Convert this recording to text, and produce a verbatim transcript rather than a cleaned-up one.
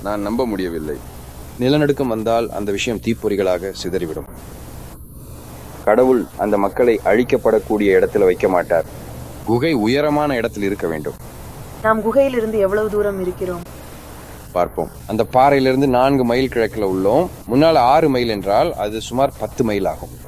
நான் நம்ப முடியவில்லை. நிலநடுக்கம் வந்தால் அந்த விஷயம் தீப்பொறிகளாக சிதறிவிடும். கடவுள் அந்த மக்களை அழிக்கப்படக்கூடிய இடத்துல வைக்க மாட்டார். குகை உயரமான இடத்தில் இருக்க வேண்டும். நாம் குகையிலிருந்து எவ்வளவு தூரம் இருக்கிறோம் பார்ப்போம். அந்த பாறையிலிருந்து நான்கு மைல் கிழக்கில் உள்ளோம். முன்னால் ஆறு மைல் என்றால் அது சுமார் பத்து மைல் ஆகும்.